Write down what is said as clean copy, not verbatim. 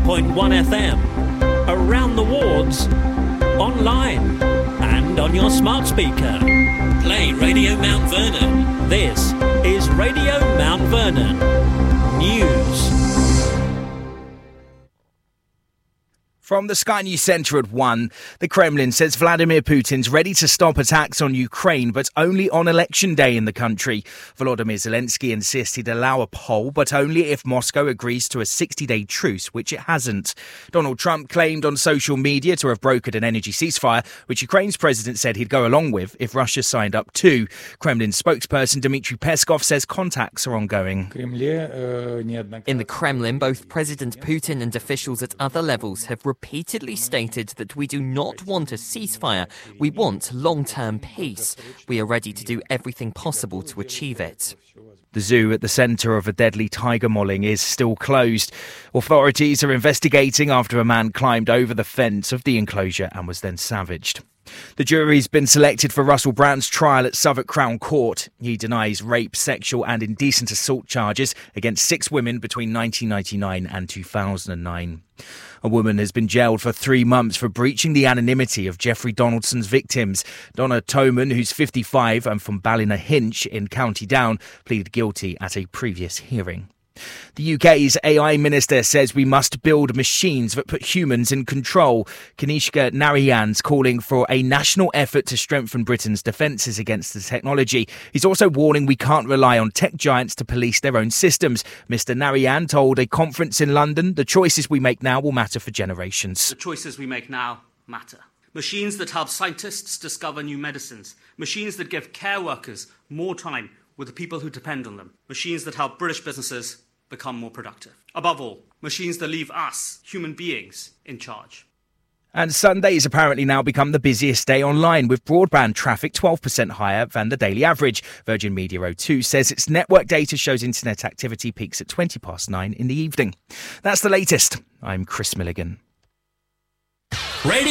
101.1 FM, around the wards, online, and on your smart speaker. Play Radio Mount Vernon. This is Radio Mount Vernon News. From the Sky News Centre at 1, the Kremlin says Vladimir Putin's ready to stop attacks on Ukraine, but only on election day in the country. Volodymyr Zelensky insists he'd allow a poll, but only if Moscow agrees to a 60-day truce, which it hasn't. Donald Trump claimed on social media to have brokered an energy ceasefire, which Ukraine's president said he'd go along with if Russia signed up too. Kremlin spokesperson Dmitry Peskov says contacts are ongoing. In the Kremlin, both President Putin and officials at other levels have repeatedly stated that we do not want a ceasefire, we want long-term peace. We are ready to do everything possible to achieve it. The zoo at the centre of a deadly tiger mauling is still closed. Authorities are investigating after a man climbed over the fence of the enclosure and was then savaged. The jury's been selected for Russell Brand's trial at Southwark Crown Court. He denies rape, sexual and indecent assault charges against 6 women between 1999 and 2009. A woman has been jailed for 3 months for breaching the anonymity of Jeffrey Donaldson's victims. Donna Toman, who's 55 and from Ballynahinch in County Down, pleaded guilty at a previous hearing. The UK's AI minister says we must build machines that put humans in control. Kanishka Narayan's calling for a national effort to strengthen Britain's defences against the technology. He's also warning we can't rely on tech giants to police their own systems. Mr Narayan told a conference in London, the choices we make now will matter for generations. The choices we make now matter. Machines that help scientists discover new medicines. Machines that give care workers more time with the people who depend on them. Machines that help British businesses become more productive. Above all, machines that leave us, human beings, in charge. And Sunday's apparently now become the busiest day online, with broadband traffic 12% higher than the daily average. Virgin Media O2 says its network data shows internet activity peaks at 9:20 in the evening. That's the latest. I'm Chris Milligan. Radio